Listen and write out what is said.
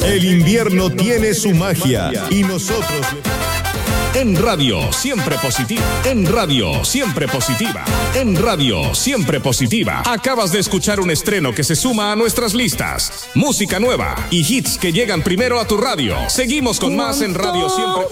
El invierno tiene su magia y nosotros... En radio, siempre positiva. En radio, siempre positiva. En radio, siempre positiva. Acabas de escuchar un estreno que se suma a nuestras listas. Música nueva y hits que llegan primero a tu radio. Seguimos con más en Radio Siempre